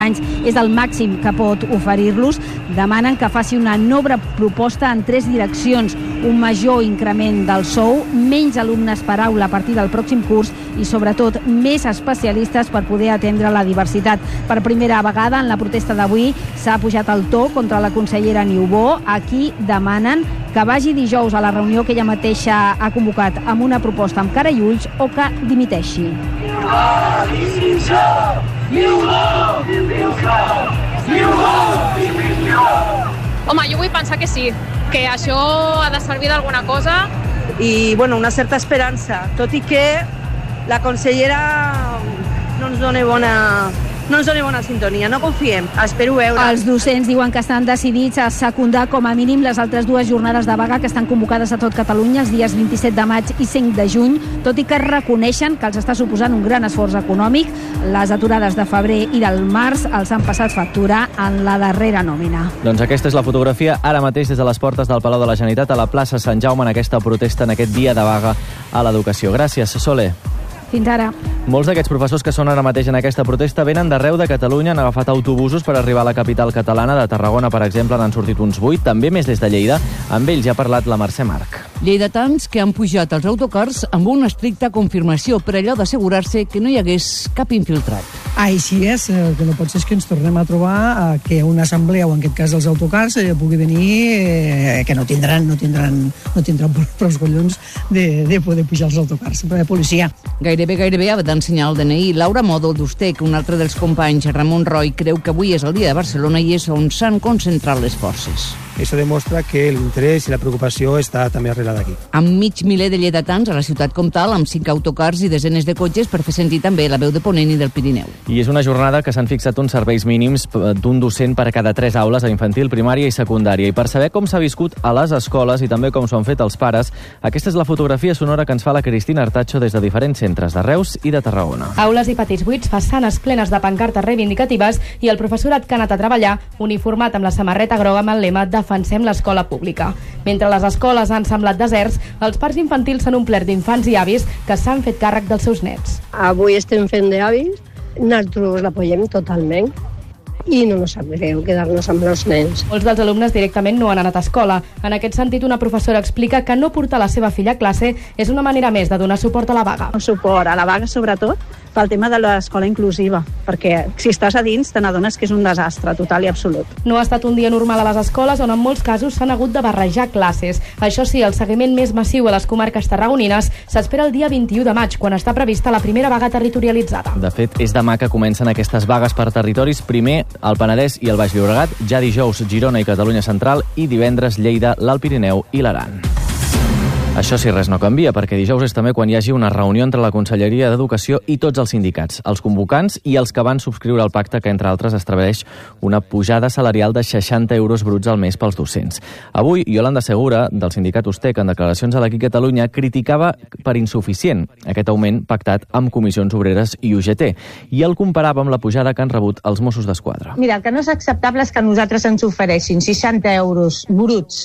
anys és el màxim que pot oferir-los. Demanen que faci una nova proposta en 3 direccions: un major increment del sou, menys alumnes per aula a partir del pròxim curs i, sobretot, més especialistes per poder atendre la diversitat. Per primera vegada en la protesta d'avui s'ha pujat el to contra la consellera Niubó. Aquí demanen que vagi dijous a la reunió que ella mateixa ha convocat amb una proposta amb cara i ulls o que dimiteixi. Home, jo vull pensar que sí, que això ha de servir d'alguna cosa. I, bueno, una certa esperança, tot i que la consellera no ens dona bona sintonia, no confiem, espero veure. Els docents diuen que estan decidits a secundar com a mínim les altres 2 jornades de vaga que estan convocades a tot Catalunya els dies 27 de maig i 5 de juny, tot i que reconeixen que els està suposant un gran esforç econòmic. Les aturades de febrer i del març els han passat factura en la darrera nòmina. Doncs aquesta és la fotografia ara mateix des de les portes del Palau de la Generalitat a la plaça Sant Jaume en aquesta protesta, en aquest dia de vaga a l'educació. Gràcies, Sole. Fins ara. Molts d'aquests professors que són ara mateix en aquesta protesta venen d'arreu de Catalunya, han agafat autobusos per arribar a la capital catalana. De Tarragona, per exemple, n'han sortit uns 8, també més des de Lleida. Amb ells ja ha parlat la Mercè Marc. Lleidatans que han pujat als autocars amb una estricta confirmació per allò d'assegurar-se que no hi hagués cap infiltrat. Així és, el que no pot ser és que ens tornem a trobar que una assemblea, o en aquest cas els autocars, pugui venir, que no tindran prou collons de poder pujar als autocars. Policia. Gairebé ha d'ensenyar el DNI. Laura Mòdol d'Ustec, un altre dels companys, Ramon Roy, creu que avui és el dia de Barcelona i és on s'han concentrat les forces. Això demostra que l'interès i la preocupació està també arrelada d'aquí. Amb mig miler de lleidatans a la ciutat comtal, amb 5 autocars i desenes de cotxes per fer sentir també la veu de Ponent i del Pirineu. I és una jornada que s'han fixat uns serveis mínims d'un docent per cada 3 aules a infantil, primària i secundària. I per saber com s'ha viscut a les escoles i també com s'ho han fet els pares, aquesta és la fotografia sonora que ens fa la Cristina Artacho des de diferents centres de Reus i de Tarragona. Aules i patis buits, façanes plenes de pancartes reivindicatives i el professorat que ha anat a treballar uniformat amb la samarreta groga amb el lema Defensem l'escola pública. Mentre les escoles han semblat deserts, els parcs infantils s'han omplert d'infants i avis que s'han fet càrrec dels seus nets. Avui estem fent d'avis, nosaltres l'apoyem totalment i no ens sap greu quedar-nos amb els nens. Molts dels alumnes directament no han anat a escola. En aquest sentit, una professora explica que no portar la seva filla a classe és una manera més de donar suport a la vaga. Suport a la vaga, sobretot, pel tema de l'escola inclusiva, perquè si estàs a dins te n'adones que és un desastre total i absolut. No ha estat un dia normal a les escoles on en molts casos s'han hagut de barrejar classes. Això sí, el seguiment més massiu a les comarques tarragonines s'espera el dia 21 de maig, quan està prevista la primera vaga territorialitzada. De fet, és demà que comencen aquestes vagues per territoris. Primer al Penedès i el Baix Llobregat, ja dijous Girona i Catalunya Central i divendres Lleida, l'Alt Pirineu i l'Aran. Això si res no canvia, perquè dijous és també quan hi hagi una reunió entre la Conselleria d'Educació i tots els sindicats, els convocants i els que van subscriure el pacte que, entre altres, estableix una pujada salarial de 60 euros bruts al mes pels docents. Avui, Yolanda Segura, del sindicat Ustec, en declaracions a l'Aquí Catalunya, criticava per insuficient aquest augment pactat amb Comissions Obreres i UGT, i el comparava amb la pujada que han rebut els Mossos d'Esquadra. Mira, el que no és acceptable és que a nosaltres ens ofereixin 60 euros bruts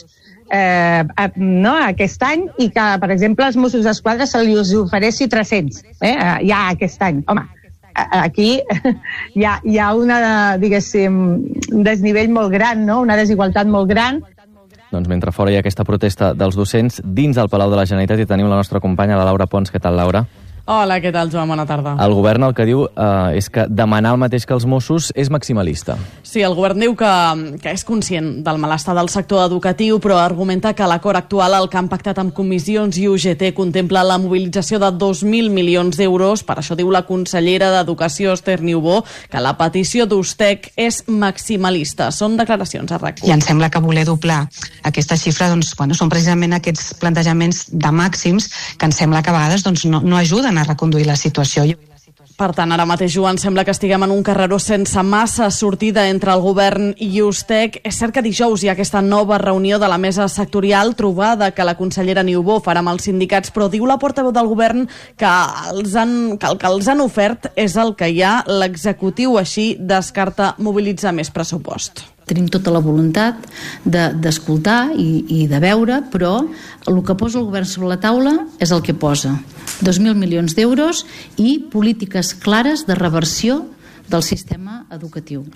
aquest any i que, per exemple, als Mossos d'Esquadra se li ofereixi 300 ja aquest any. Home, aquí hi ha una, diguéssim, un desnivell molt gran, no? Una desigualtat molt gran. Doncs mentre fora hi ha aquesta protesta dels docents, dins del Palau de la Generalitat hi tenim la nostra companya, la Laura Pons. Què tal, Laura? Hola, què tal, Joan? Bona tarda. El govern el que diu és que demanar el mateix que els Mossos és maximalista. Sí, el govern diu que és conscient del malestar del sector educatiu, però argumenta que l'acord actual, el que han pactat amb comissions i UGT, contempla la mobilització de 2.000 milions d'euros. Per això diu la consellera d'Educació, Esther Niubó, que la petició d'Ustec és maximalista. Són declaracions a RAC1. I em sembla que voler doblar aquesta xifra són precisament aquests plantejaments de màxims que em sembla que a vegades no ajuden a reconduir la situació. Per tant, ara mateix, Joan, sembla que estiguem en un carreró sense massa sortida entre el govern i Ustec. És cert que dijous hi ha aquesta nova reunió de la mesa sectorial, trobada que la consellera Niubó farà amb els sindicats, però diu la portaveu del govern que el que els han ofert és el que hi ha. L'executiu així descarta mobilitzar més pressupost. Tenim tota la voluntat d'escoltar i de veure, però el que posa el govern sobre la taula és el que posa. 2.000 milions d'euros i polítiques clares de reversió del sistema educatiu.